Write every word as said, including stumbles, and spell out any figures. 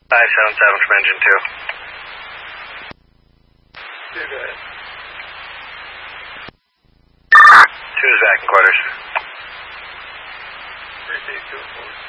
five seven seven from engine two. Yeah, go ahead. Two is back in quarters. Three, two, four.